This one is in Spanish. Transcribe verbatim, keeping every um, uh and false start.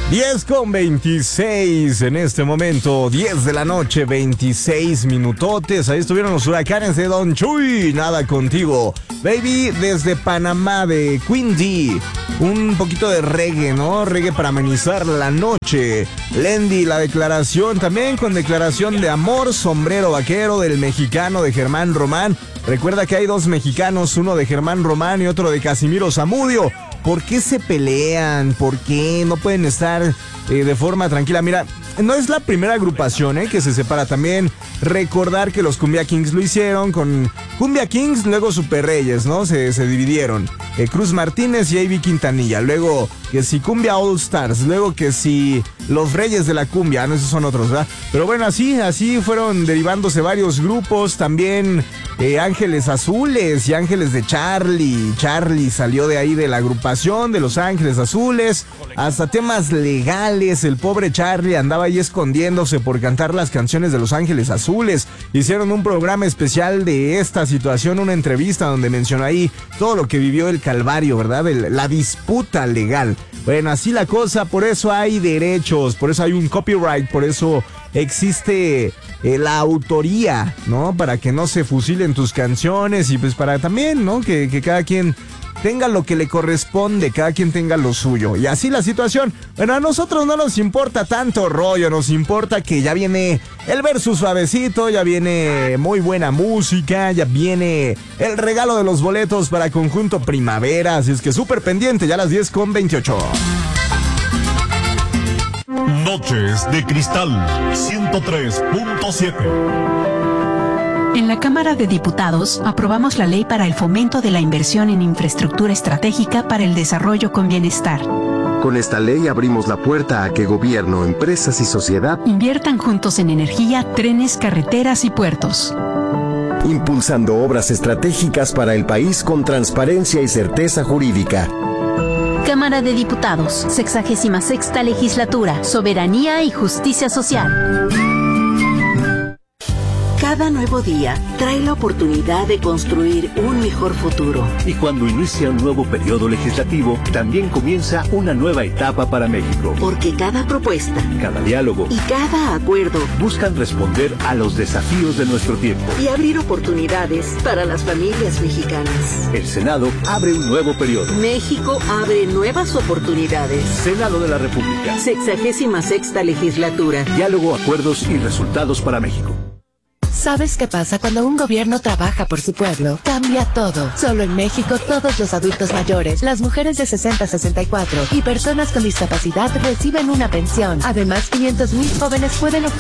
diez con veintiséis en este momento, diez de la noche, veintiséis minutotes. Ahí estuvieron los huracanes de Don Chuy, nada contigo. Baby, desde Panamá de Queen D. Un poquito de reggae, ¿no? Reggae para amenizar la noche. Lendy, la declaración también con declaración de amor. Sombrero vaquero del mexicano de Germán Román. Recuerda que hay dos mexicanos, uno de Germán Román y otro de Casimiro Zamudio. ¿Por qué se pelean? ¿Por qué no pueden estar eh, de forma tranquila? Mira, no es la primera agrupación eh, que se separa. También recordar que los Cumbia Kings lo hicieron con Cumbia Kings, luego Super Reyes, ¿no? Se, se dividieron. Eh, Cruz Martínez y A B Quintanilla. Luego que si Cumbia All Stars. Luego que si los Reyes de la Cumbia. No, esos son otros, ¿verdad? Pero bueno, así, así fueron derivándose varios grupos. También eh, Ángeles Azules y Ángeles de Charlie. Charlie salió de ahí de la agrupación de los Ángeles Azules. Hasta temas legales. El pobre Charlie andaba ahí escondiéndose por cantar las canciones de los Ángeles Azules. Hicieron un programa especial de esta situación, una entrevista donde mencionó ahí todo lo que vivió el calvario, ¿verdad? El, la disputa legal. Bueno, así la cosa, por eso hay derechos, por eso hay un copyright, por eso existe eh, la autoría, ¿no? Para que no se fusilen tus canciones y pues para también, ¿no? Que, que cada quien tenga lo que le corresponde, cada quien tenga lo suyo. Y así la situación. Bueno, a nosotros no nos importa tanto rollo, nos importa que ya viene el versus suavecito, ya viene muy buena música, ya viene el regalo de los boletos para Conjunto Primavera, así es que súper pendiente, ya a las diez con veintiocho. Noches de Cristal ciento tres punto siete. En la Cámara de Diputados aprobamos la ley para el fomento de la inversión en infraestructura estratégica para el desarrollo con bienestar. Con esta ley abrimos la puerta a que gobierno, empresas y sociedad inviertan juntos en energía, trenes, carreteras y puertos. Impulsando obras estratégicas para el país con transparencia y certeza jurídica. Cámara de Diputados, sexagésima sexta legislatura, soberanía y justicia social. Cada nuevo día trae la oportunidad de construir un mejor futuro. Y cuando inicia un nuevo periodo legislativo, también comienza una nueva etapa para México. Porque cada propuesta, cada diálogo y cada acuerdo buscan responder a los desafíos de nuestro tiempo y abrir oportunidades para las familias mexicanas. El Senado abre un nuevo periodo. México abre nuevas oportunidades. Senado de la República. Sexagésima sexta legislatura. Diálogo, acuerdos y resultados para México. ¿Sabes qué pasa cuando un gobierno trabaja por su pueblo? Cambia todo. Solo en México, todos los adultos mayores, las mujeres de sesenta a sesenta y cuatro y personas con discapacidad reciben una pensión. Además, quinientos mil jóvenes pueden obtener